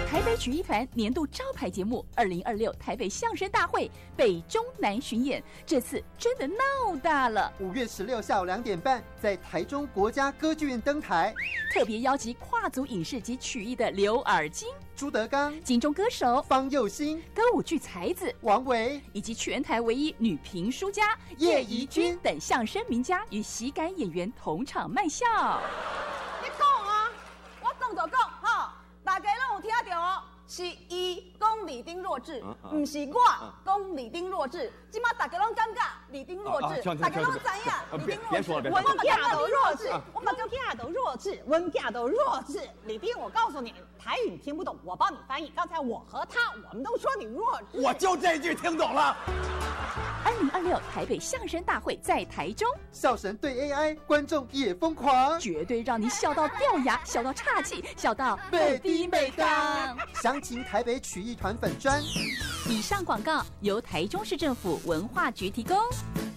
台北曲艺团年度招牌节目2026台北相声大会北中南巡演，这次真的闹大了。 5月16下午2点半，在台中国家歌剧院登台， 特别邀集跨族影视及曲艺的刘尔金、 朱德刚、 金钟歌手方佑兴、 歌舞剧才子王维， 以及全台唯一女评书家叶怡君等相声名家与喜感演员同场卖笑。 你讲啊，我讲就讲吼，大家拢有听到哦，是伊讲李丁弱智，不是我讲李丁弱智。今麦大家拢感觉李丁弱智，大家拢知影李丁弱智。 我们家都弱智，我们家都弱智，我们家都弱智。李丁，我告诉你，台语你听不懂，我帮你翻译。刚才我和他，我们都说你弱智。 我就这句听懂了。 2026台北相声大会在台中， 笑神对 AI， 观众也疯狂， 绝对让你笑到掉牙，笑到岔气，笑到美滴美当。详情台北曲艺团粉专。 以上广告由台中市政府文化局提供。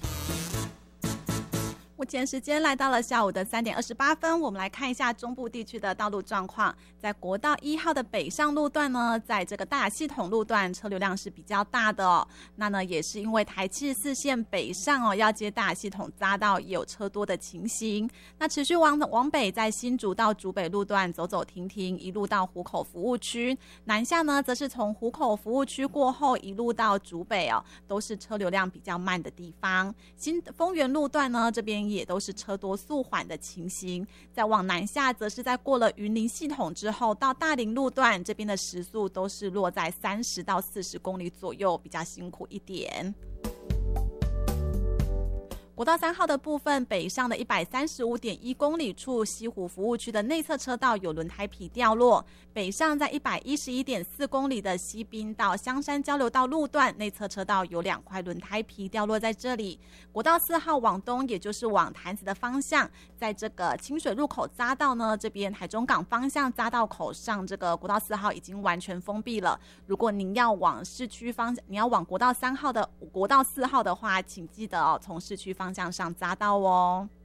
目前时间来到了下午的3点28分，我们来看一下中部地区的道路状况。在国道1号的北上路段呢，在这个大雅系统路段车流量是比较大的哦。那呢也是因为台74线北上哦，要接大雅系统匝道也有车多的情形。那持续往北，在新竹到竹北路段走走停停，一路到湖口服务区。南下呢，则是从湖口服务区过后一路到竹北哦，都是车流量比较慢的地方。新丰原路段呢，这边也都是车多速缓的情形。再往南下，则是在过了云林系统之后，到大林路段这边的时速都是落在30到40公里左右，比较辛苦一点。国道3号的部分，北上的135.1公里处西湖服务区的内侧车道有轮胎皮掉落，北上在111.4公里的西滨到香山交流道路段内侧车道有2块轮胎皮掉落在这里。国道4号往东，也就是往潭子的方向，在这个清水入口匝道呢，这边台中港方向匝道口上，这个国道4号已经完全封闭了。如果您要往市区方向，你要往国道4号的话，请记得从市区方向上匝道哦。